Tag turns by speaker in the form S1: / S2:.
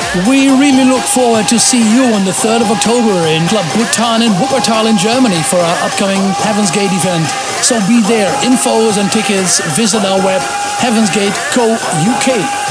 S1: We really look forward to see you on the 3rd of October in Club Bhutan in Wuppertal in Germany for our upcoming Heaven's Gate event. So be there. Infos and tickets, visit our web, heavensgate.co.uk.